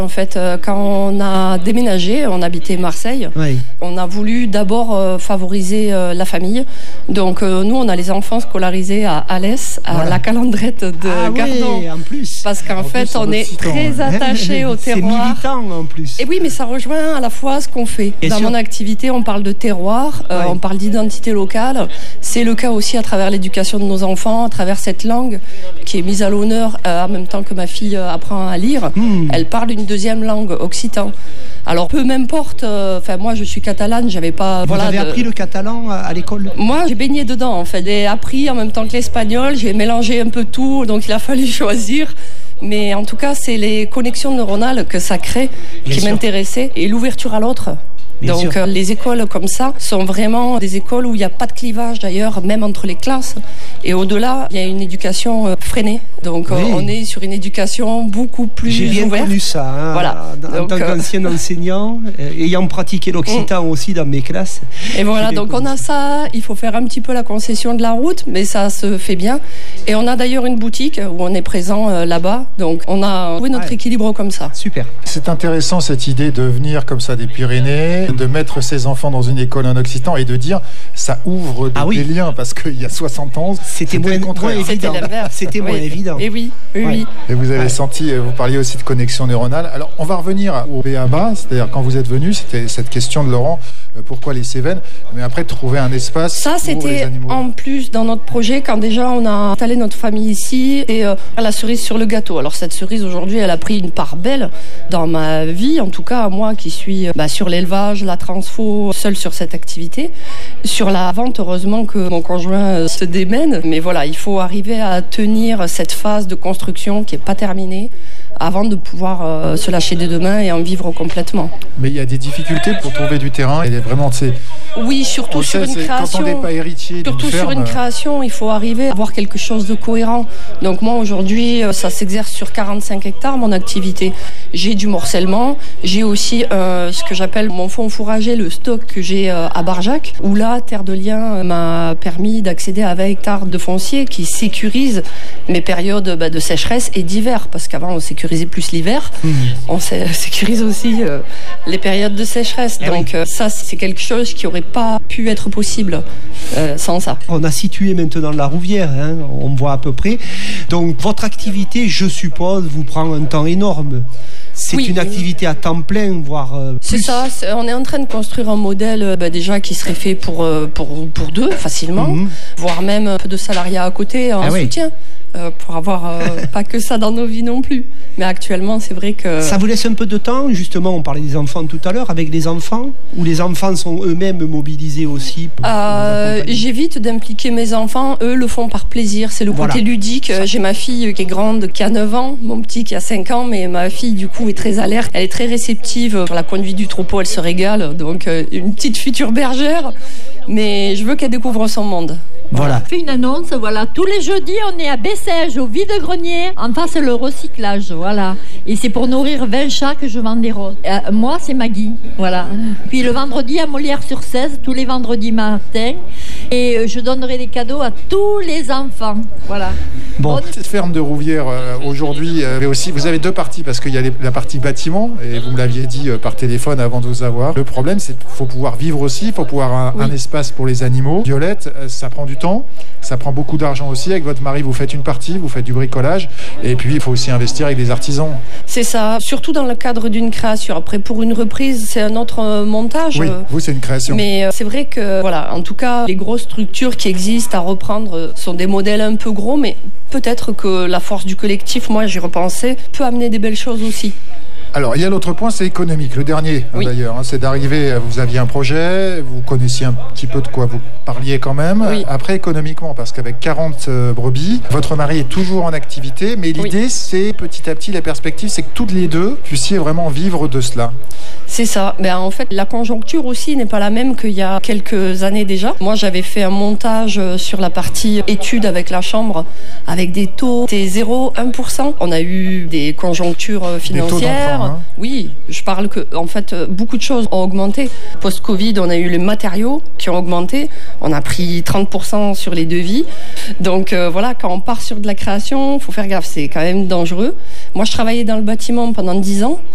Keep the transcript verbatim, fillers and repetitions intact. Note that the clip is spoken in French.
En fait, euh, quand on a déménagé, on habitait Marseille, oui. On a voulu d'abord euh, favoriser euh, la famille. Donc euh, nous, on a les enfants scolarisés à Alès, à voilà. la Calandrette de ah, Gardon. Oui, en plus. Parce qu'en en fait, plus, on est très attachés au terroir. C'est militant en plus. Et oui, mais ça rejoint à la fois ce qu'on fait. Bien Dans sûr. Mon activité, on parle de terroir, euh, oui. on parle d'identité locale. C'est le cas aussi à travers l'éducation de nos enfants, à travers cette langue qui est mise à l'honneur euh, en même temps que ma fille euh, apprend à lire. Mmh. Elle parle une deuxième langue, occitan. Alors peu m'importe, enfin euh, moi je suis catalane, j'avais pas... Vous voilà, avez de... appris le catalan à, à l'école? Moi j'ai baigné dedans en fait, j'ai appris en même temps que l'espagnol, j'ai mélangé un peu tout, donc il a fallu choisir. Mais en tout cas c'est les connexions neuronales que ça crée Bien qui sûr. M'intéressaient et l'ouverture à l'autre. Bien Donc euh, les écoles comme ça sont vraiment des écoles où il n'y a pas de clivage d'ailleurs, même entre les classes. Et au-delà, il y a une éducation euh, freinée. Donc oui. euh, on est sur une éducation beaucoup plus J'ai bien ouverte. connu ça, hein, voilà. en donc, tant euh... qu'ancien enseignant, euh, ayant pratiqué l'occitan mmh. aussi dans mes classes. Et voilà, donc on a ça, il faut faire un petit peu la concession de la route, mais ça se fait bien. Et on a d'ailleurs une boutique où on est présent euh, là-bas. Donc on a trouvé notre ouais. équilibre comme ça. Super. C'est intéressant cette idée de venir comme ça des Pyrénées, de mettre ses enfants dans une école en occitan et de dire ça ouvre des, ah oui. des liens parce qu'il y a soixante ans c'était moins, moins évident. C'était moins oui. évident. Et oui, oui, ouais. oui. Et vous avez ouais. senti, vous parliez aussi de connexion neuronale. Alors on va revenir au B A B A, c'est-à-dire quand vous êtes venu, c'était cette question de Laurent, euh, pourquoi les Cévennes, mais après trouver un espace ça, pour les animaux. Ça c'était en plus dans notre projet quand déjà on a installé notre famille ici et euh, la cerise sur le gâteau. Alors cette cerise aujourd'hui, elle a pris une part belle dans ma vie, en tout cas moi qui suis bah, sur l'élevage, la transfo, seule sur cette activité. Sur la vente, heureusement que mon conjoint se démène, mais voilà, il faut arriver à tenir cette phase de construction qui n'est pas terminée avant de pouvoir euh, se lâcher des deux mains et en vivre complètement. Mais il y a des difficultés pour trouver du terrain. Il est vraiment, c'est... Oui, surtout sur sait, une création. Quand on n'est pas héritier surtout d'une ferme, sur une création, il faut arriver à avoir quelque chose de cohérent. Donc moi aujourd'hui, ça s'exerce sur quarante-cinq hectares mon activité. J'ai du morcellement, j'ai aussi euh, ce que j'appelle mon fonds fourrager, le stock que j'ai euh, à Barjac, où là, Terre de Liens euh, m'a permis d'accéder à vingt hectares de foncier qui sécurise mes périodes bah, de sécheresse et d'hiver, parce qu'avant on sécurisait plus l'hiver, mmh. on sé- sécurise aussi euh, les périodes de sécheresse. Eh Donc oui. euh, ça, c'est quelque chose qui aurait pas pu être possible euh, sans ça. On a situé maintenant la Rouvière, hein, on voit à peu près. Donc votre activité, je suppose, vous prend un temps énorme. C'est oui, une activité à temps plein, voire euh, plus. C'est ça, c'est, on est en train de construire un modèle euh, bah, déjà qui serait fait pour, euh, pour, pour deux facilement, mmh. voire même un peu de salariat à côté en ah soutien. Oui. Euh, pour avoir euh, pas que ça dans nos vies non plus. Mais actuellement, c'est vrai que... Ça vous laisse un peu de temps, justement, on parlait des enfants tout à l'heure, avec les enfants, ou les enfants sont eux-mêmes mobilisés aussi pour euh, J'évite d'impliquer mes enfants, eux le font par plaisir, c'est le voilà. côté ludique. J'ai ma fille qui est grande, qui a neuf ans, mon petit qui a cinq ans, mais ma fille du coup est très alerte, elle est très réceptive sur la conduite du troupeau, elle se régale, donc euh, une petite future bergère, mais je veux qu'elle découvre son monde. Voilà. On fait une annonce, voilà. Tous les jeudis, on est à Bessèges, au vide-grenier. En face, le recyclage, voilà. Et c'est pour nourrir vingt chats que je vends des roses. Euh, moi, c'est Maggie, voilà. Puis le vendredi, à Molière-sur-Cèze, tous les vendredis matin. Et je donnerai des cadeaux à tous les enfants, voilà. Bon, Bonne... cette ferme de Rouvière, euh, aujourd'hui, euh, aussi, vous avez deux parties, parce qu'il y a les, la partie bâtiment, et vous me l'aviez dit euh, par téléphone avant de vous avoir. Le problème, c'est qu'il faut pouvoir vivre aussi, il faut pouvoir un, oui. un espace pour les animaux. Violette, euh, ça prend du temps, ça prend beaucoup d'argent aussi. Avec votre mari, vous faites une partie, vous faites du bricolage, et puis il faut aussi investir avec des artisans. C'est ça, surtout dans le cadre d'une création. Après, pour une reprise, c'est un autre euh, montage. Oui, vous, c'est une création. Mais euh, c'est vrai que, voilà, en tout cas, les grosses structures qui existent à reprendre euh, sont des modèles un peu gros, mais peut-être que la force du collectif, moi j'y repensais, peut amener des belles choses aussi. Alors, il y a l'autre point, c'est économique. Le dernier, oui. d'ailleurs, hein, c'est d'arriver, vous aviez un projet, vous connaissiez un petit peu de quoi vous parliez quand même. Oui. Après, économiquement, parce qu'avec quarante euh, brebis, votre mari est toujours en activité, mais l'idée, oui. c'est petit à petit, la perspective, c'est que toutes les deux puissiez vraiment vivre de cela. C'est ça. Ben, en fait, la conjoncture aussi n'est pas la même qu'il y a quelques années déjà. Moi, j'avais fait un montage sur la partie études avec la chambre, avec des taux, c'était zéro virgule un pour cent. On a eu des conjonctures financières. Hein. Oui, je parle que, en fait, beaucoup de choses ont augmenté. Post-Covid, on a eu les matériaux qui ont augmenté. On a pris trente pour cent sur les devis. Donc, euh, voilà, quand on part sur de la création, il faut faire gaffe. C'est quand même dangereux. Moi, je travaillais dans le bâtiment pendant dix ans.